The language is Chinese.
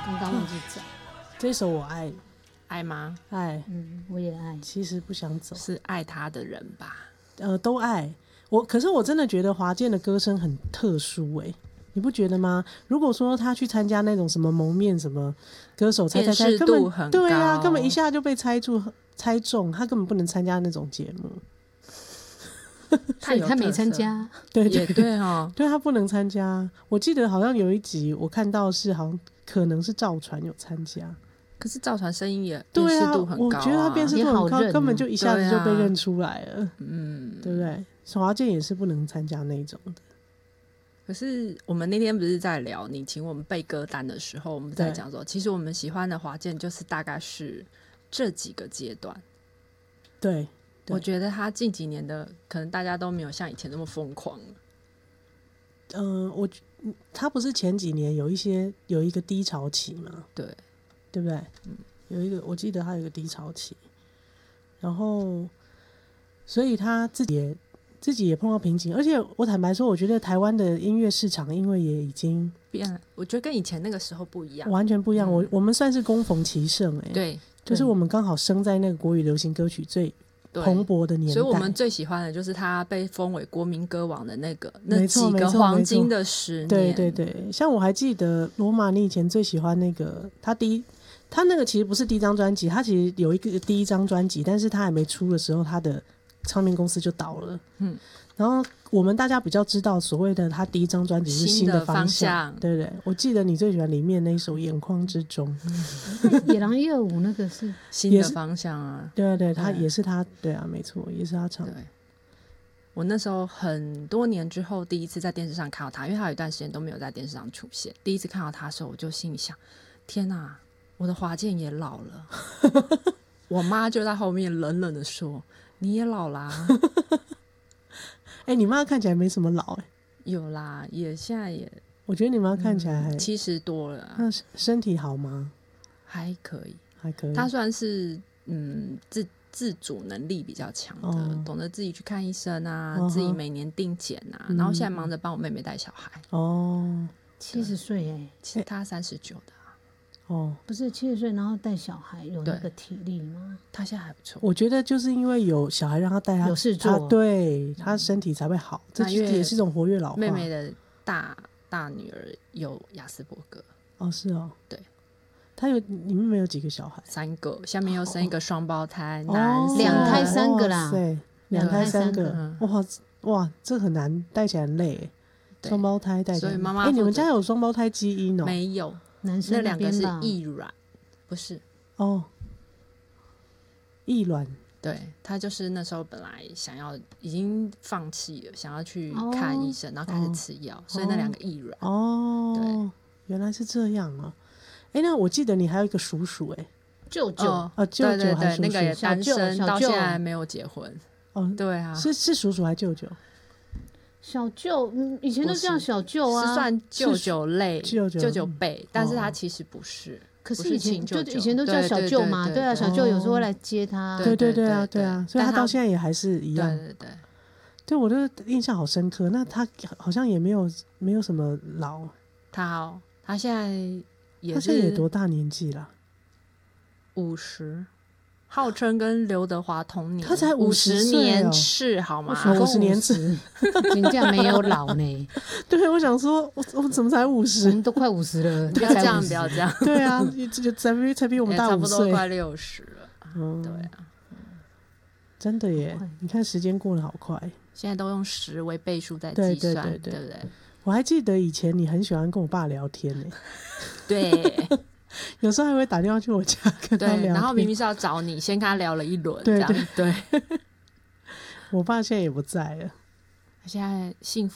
刚刚忘记找。 这首我爱爱吗？ 爱， 我也爱。 其实不想走， 是爱他的人吧？ 都爱我。可是我真的觉得华健的歌声很特殊你不觉得吗？如果说他去参加那种什么蒙面什么歌手猜， 辨识度很高， 对啊，根本一下就被猜中，他根本不能参加那种节目。 所以他没参加， 对也对哦， 对他不能参加。我记得好像有一集我看到是好像可能是赵传有参加， 可是赵传声音也辨识度很高我觉得他辨识度很高，根本就一下子就被认出来了，对不对？华健也是不能参加那种的。 可是我们那天不是在聊你请我们背歌单的时候，我们在讲说，其实我们喜欢的华健就是大概是这几个阶段。 对， 我觉得他近几年的可能大家都没有像以前那么疯狂了。 他不是前几年有一个低潮期嘛？对不对？有一个我记得他有一个低潮期，然后所以他自己也碰到瓶颈，而且我坦白说，我觉得台湾的音乐市场因为也已经变了，我觉得跟以前那个时候不一样， 完全不一样。我们算是恭逢其盛对， 就是我们刚好生在那个国语流行歌曲最蓬勃的年代， 所以我们最喜欢的就是他被封为国民歌王的那几个黄金的10年。 对，像我还记得罗马，你以前最喜欢那个他那个其实不是第一张专辑，他其实有一个第一张专辑，但是他还没出的时候，他的唱片公司就倒了。然后我们大家比较知道所谓的他第一张专辑是新的方向，对不对？我记得你最喜欢里面那一首《眼眶之中》 野狼125那个是新的方向啊， 对，他也是他，对啊，没错，也是他唱的。 我那时候很多年之后第一次在电视上看到他，因为他有一段时间都没有在电视上出现，第一次看到他的时候，我就心里想，天哪，我的华健也老了。我妈就在后面冷冷的说，你也老啦。 你妈看起来没什么老有啦，现在也， 我觉得你妈看起来还 70多了那身体好吗？ 还可以。 她算是自主能力比较强的，懂得自己去看医生啊，自己每年定检啊，然后现在忙着帮我妹妹带小孩。 70岁其实她39的不是70岁，然后带小孩有那个体力吗？ 他现在还不错。 我觉得就是因为有小孩让他带他有事做， 对他身体才会好，这也是一种活跃老化。 妹妹的大女儿有亚斯伯格。 是哦， 对， 你妹妹有几个小孩 ？3个，下面又生一个双胞胎，男生 2胎3个啦， 对，2胎3个，哇，这很难带起来很累，双胞胎带起来。 所以妈妈， 你们家有双胞胎基因哦？ 没有。 男生那2个是异卵，不是异卵。 对，他就是那时候本来已经放弃了，想要去看医生，然后开始吃药，所以那2个异卵。 对，原来是这样啊！那我记得你还有一个叔叔舅舅舅舅还是叔叔， 那个也单身到现在没有结婚。对啊， 是叔叔还舅舅？ 小舅，以前都叫小舅啊， 是算舅舅类、舅舅辈，但是他其实不是。 可是以前都叫小舅嘛，对啊，小舅有时候会来接他， 对啊，所以他到现在也还是一样，对，我的印象好深刻。那他好像也没有什么老， 他现在他现在也多大年纪了 ？50。号称跟刘德华同年， 他才50 年次好吗 ？50年次， 人家没有老呢。 对，我想说，我怎么才50？ 我们都快50了， 不要这样，不要这样。 对啊，才比我们大5岁， 差不多快60了。对啊， 真的耶！你看时间过得好快， 现在都用10为倍数在计算，对不对？ 我还记得以前你很喜欢跟我爸聊天呢。 对。 有时候还会打电话去我家跟他聊天， 然后明明是要找你，先跟他聊了一轮，对。 我爸现在也不在了， 他现在幸福